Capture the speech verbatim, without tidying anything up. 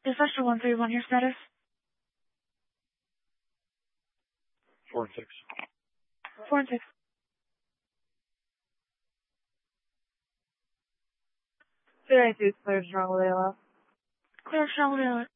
Is Lester one three one your status? Four and six. Four and six. Three two, clear strong with A L F. Clear strong with A L F.